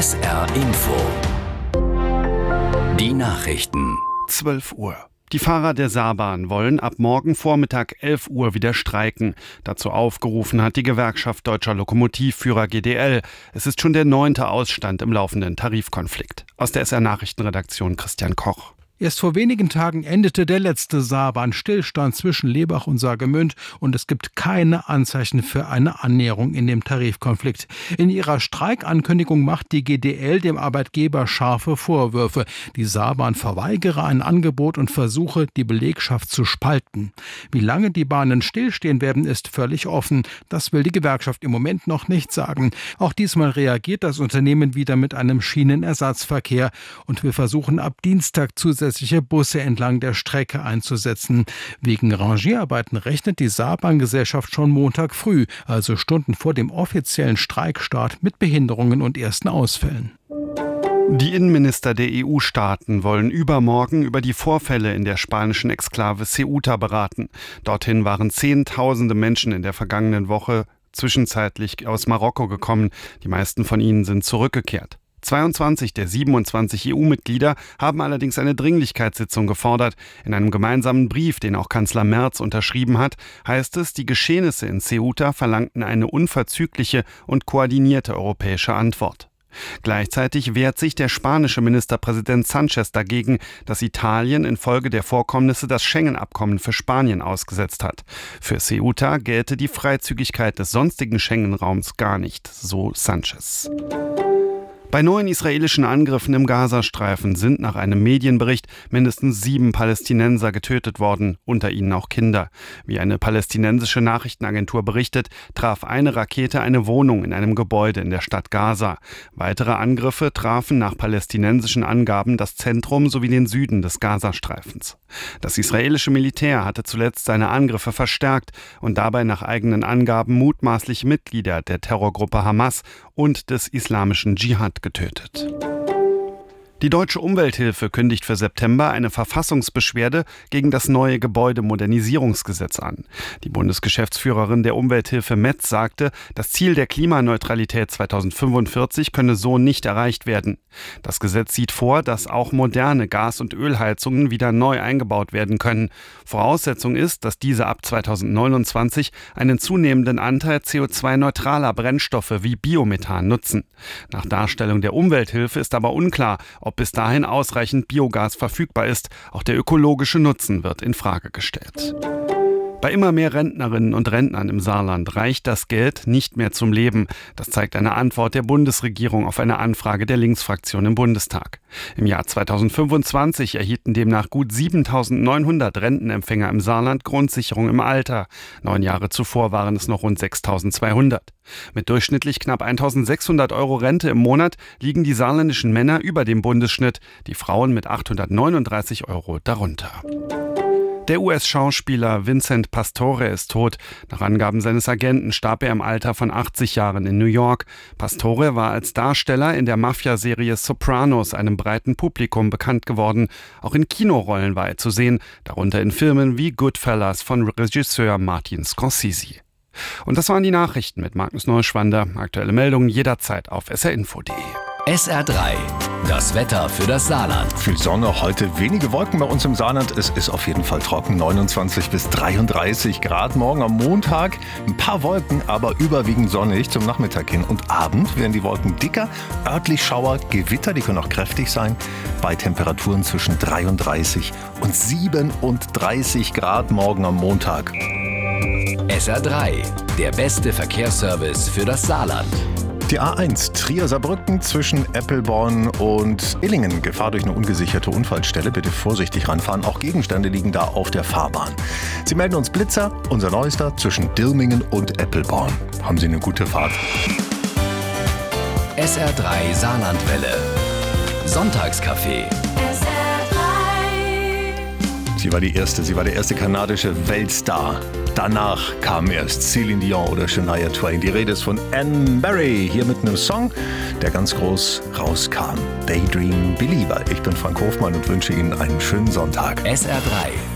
SR Info. Die Nachrichten. 12 Uhr. Die Fahrer der Saarbahn wollen ab morgen Vormittag 11 Uhr wieder streiken. Dazu aufgerufen hat die Gewerkschaft Deutscher Lokomotivführer GDL. Es ist schon der 9. Ausstand im laufenden Tarifkonflikt. Aus der SR Nachrichtenredaktion Christian Koch. Erst vor wenigen Tagen endete der letzte Saarbahn-Stillstand zwischen Lebach und Saargemünd und es gibt keine Anzeichen für eine Annäherung in dem Tarifkonflikt. In ihrer Streikankündigung macht die GDL dem Arbeitgeber scharfe Vorwürfe. Die Saarbahn verweigere ein Angebot und versuche, die Belegschaft zu spalten. Wie lange die Bahnen stillstehen werden, ist völlig offen. Das will die Gewerkschaft im Moment noch nicht sagen. Auch diesmal reagiert das Unternehmen wieder mit einem Schienenersatzverkehr und will versuchen, ab Dienstag zusätzliche Busse entlang der Strecke einzusetzen. Wegen Rangierarbeiten rechnet die Saarbahngesellschaft schon Montag früh, also Stunden vor dem offiziellen Streikstart, mit Behinderungen und ersten Ausfällen. Die Innenminister der EU-Staaten wollen übermorgen über die Vorfälle in der spanischen Exklave Ceuta beraten. Dorthin waren Zehntausende Menschen in der vergangenen Woche zwischenzeitlich aus Marokko gekommen. Die meisten von ihnen sind zurückgekehrt. 22 der 27 EU-Mitglieder haben allerdings eine Dringlichkeitssitzung gefordert. In einem gemeinsamen Brief, den auch Kanzler Merz unterschrieben hat, heißt es, die Geschehnisse in Ceuta verlangten eine unverzügliche und koordinierte europäische Antwort. Gleichzeitig wehrt sich der spanische Ministerpräsident Sánchez dagegen, dass Italien infolge der Vorkommnisse das Schengen-Abkommen für Spanien ausgesetzt hat. Für Ceuta gelte die Freizügigkeit des sonstigen Schengen-Raums gar nicht, so Sánchez. Bei neuen israelischen Angriffen im Gazastreifen sind nach einem Medienbericht mindestens 7 Palästinenser getötet worden, unter ihnen auch Kinder. Wie eine palästinensische Nachrichtenagentur berichtet, traf eine Rakete eine Wohnung in einem Gebäude in der Stadt Gaza. Weitere Angriffe trafen nach palästinensischen Angaben das Zentrum sowie den Süden des Gazastreifens. Das israelische Militär hatte zuletzt seine Angriffe verstärkt und dabei nach eigenen Angaben mutmaßlich Mitglieder der Terrorgruppe Hamas und des islamischen Dschihad getötet. Die Deutsche Umwelthilfe kündigt für September eine Verfassungsbeschwerde gegen das neue Gebäudemodernisierungsgesetz an. Die Bundesgeschäftsführerin der Umwelthilfe Metz sagte, das Ziel der Klimaneutralität 2045 könne so nicht erreicht werden. Das Gesetz sieht vor, dass auch moderne Gas- und Ölheizungen wieder neu eingebaut werden können. Voraussetzung ist, dass diese ab 2029 einen zunehmenden Anteil CO2-neutraler Brennstoffe wie Biomethan nutzen. Nach Darstellung der Umwelthilfe ist aber unklar, ob bis dahin ausreichend Biogas verfügbar ist. Auch der ökologische Nutzen wird in Frage gestellt. Bei immer mehr Rentnerinnen und Rentnern im Saarland reicht das Geld nicht mehr zum Leben. Das zeigt eine Antwort der Bundesregierung auf eine Anfrage der Linksfraktion im Bundestag. Im Jahr 2025 erhielten demnach gut 7.900 Rentenempfänger im Saarland Grundsicherung im Alter. 9 Jahre zuvor waren es noch rund 6.200. Mit durchschnittlich knapp 1.600 € Rente im Monat liegen die saarländischen Männer über dem Bundesschnitt, die Frauen mit 839 € darunter. Der US-Schauspieler Vincent Pastore ist tot. Nach Angaben seines Agenten starb er im Alter von 80 Jahren in New York. Pastore war als Darsteller in der Mafia-Serie Sopranos einem breiten Publikum bekannt geworden. Auch in Kinorollen war er zu sehen, darunter in Filmen wie Goodfellas von Regisseur Martin Scorsese. Und das waren die Nachrichten mit Magnus Neuschwander. Aktuelle Meldungen jederzeit auf srinfo.de. SR3, das Wetter für das Saarland. Viel Sonne, heute wenige Wolken bei uns im Saarland. Es ist auf jeden Fall trocken, 29 bis 33 Grad. Morgen am Montag ein paar Wolken, aber überwiegend sonnig zum Nachmittag hin. Und Abend werden die Wolken dicker, örtlich Schauer, Gewitter, die können auch kräftig sein, bei Temperaturen zwischen 33 und 37 Grad morgen am Montag. SR3, der beste Verkehrsservice für das Saarland. Die A1 Trier-Saarbrücken zwischen Eppelborn und Illingen. Gefahr durch eine ungesicherte Unfallstelle. Bitte vorsichtig ranfahren. Auch Gegenstände liegen da auf der Fahrbahn. Sie melden uns Blitzer, unser neuester, zwischen Dirmingen und Eppelborn. Haben Sie eine gute Fahrt. SR3 Saarlandwelle. Sonntagscafé. Sie war der erste kanadische Weltstar. Danach kam erst Celine Dion oder Shania Twain. Die Rede ist von Anne Murray, hier mit einem Song, der ganz groß rauskam. Daydream Believer. Ich bin Frank Hofmann und wünsche Ihnen einen schönen Sonntag. SR3